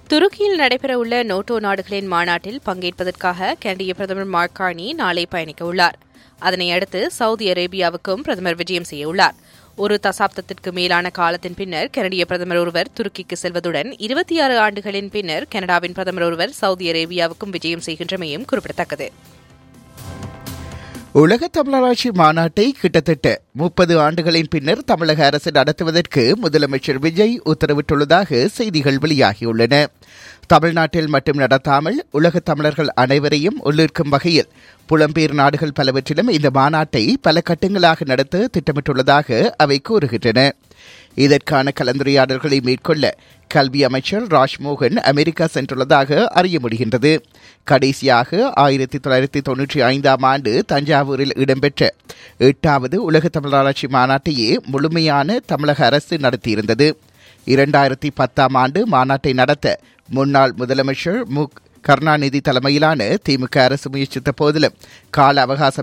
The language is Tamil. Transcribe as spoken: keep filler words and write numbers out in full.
துருக்கியில் நடைபெறவுள்ள நேட்டோ நாடுகளின் மாநாட்டில் பங்கேற்பதற்காக கனடிய பிரதமர் மார்க் கார்னி நாளை பயணிக்க உள்ளார். அதனையடுத்து சவுதி அரேபியாவுக்கும் பிரதமர் விஜயம் செய்யவுள்ளார். ஒரு தசாப்தத்திற்கு மேலான காலத்தின் பின்னர் கனடிய பிரதமர் ஒருவர் துருக்கிக்கு செல்வதுடன் இருபத்தி ஆறு ஆண்டுகளின் பின்னர் கனடாவின் பிரதமர் ஒருவர் சவுதி அரேபியாவுக்கும் விஜயம் செய்கின்றமையும் குறிப்பிடத்தக்கது. உலக தமிழராட்சி மாநாட்டை கிட்டத்தட்ட முப்பது ஆண்டுகளின் பின்னர் தமிழக அரசு நடத்துவதற்கு முதலமைச்சர் விஜய் உத்தரவிட்டுள்ளதாக செய்திகள் வெளியாகியுள்ளன. தமிழ்நாட்டில் மட்டும் நடத்தாமல் உலக தமிழர்கள் அனைவரையும் உள்ளிருக்கும் வகையில் புலம்பெயர் நாடுகள் பலவற்றிலும் இந்த மாநாட்டை பல கட்டங்களாக நடத்த திட்டமிட்டுள்ளதாக அவை கூறுகின்றன. இதற்கான கலந்துரையாடல்களை மேற்கொள்ள கல்வி அமைச்சர் ராஜ்மோகன் அமெரிக்கா சென்றுள்ளதாக அறிய முடிகின்றது. கடைசியாக ஆயிரத்தி தொள்ளாயிரத்தி தொன்னூற்றி ஐந்தாம் ஆண்டு தஞ்சாவூரில் இடம்பெற்ற எட்டாவது உலக தமிழராட்சி மாநாட்டையே முழுமையான தமிழக அரசு நடத்தியிருந்தது. இரண்டாயிரத்தி பத்தாம் ஆண்டு மாநாட்டை நடத்த முன்னாள் முதலமைச்சர் மு கருணாநிதி தலைமையிலான திமுக அரசு முயற்சித்த போதிலும் கால அவகாசம்